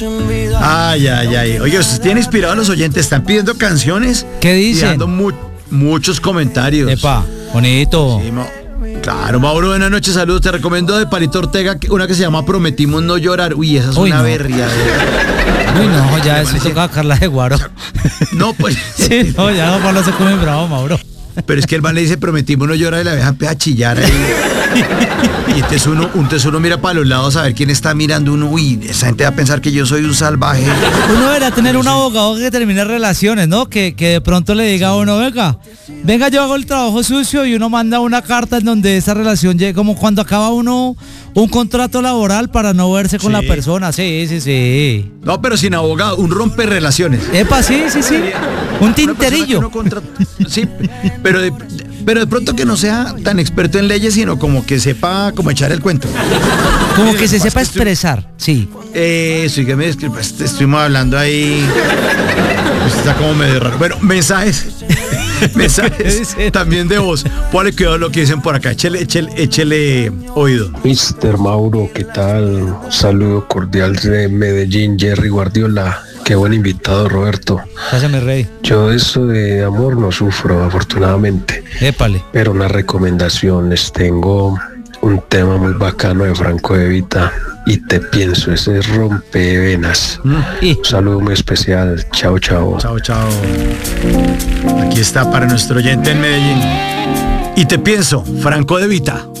Ay, ay, ay. Oye, ustedes tienen inspirado a los oyentes, están pidiendo canciones. ¿Qué dicen? Y dando muchos comentarios. Epa, bonito. Sí, claro, Mauro, buenas noches, saludos. Te recomiendo de Palito Ortega una que se llama Prometimos no llorar. Uy, esa es una no. berria. Uy, no, ya eso toca Carla de Guaro. No, pues. Sí, no, ya no Pablo se come bravo, Mauro. Pero es que el man le dice Prometimos no llorar y la vieja empieza a chillar ahí. Y entonces uno mira para los lados a ver quién está mirando uno. Uy, esa gente va a pensar que yo soy un salvaje. Uno debería tener un abogado que termine relaciones, ¿no? Que de pronto le diga a uno, venga, yo hago el trabajo sucio, y uno manda una carta en donde esa relación llegue, como cuando acaba uno un contrato laboral para no verse con la persona. Sí. No, pero sin abogado, un romper relaciones. Epa, sí. Un tinterillo. Sí, pero de pronto que no sea tan experto en leyes, sino como que sepa cómo echar el cuento. Como que se sepa expresar, sí. Eso, y que estuvimos hablando ahí. Está como medio raro. Bueno, mensajes también de voz. Póngale cuidado lo que dicen por acá. Échele oído. Mr. Mauro, ¿qué tal? Un saludo cordial de Medellín, Jerry Guardiola. Qué buen invitado, Roberto. Pásame, rey. Yo eso de amor no sufro, afortunadamente. Épale. Pero unas recomendaciones. Tengo un tema muy bacano de Franco De Vita. Y te pienso, ese es rompevenas. Un saludo muy especial. Chao. Chao. Aquí está para nuestro oyente en Medellín. Y te pienso, Franco De Vita.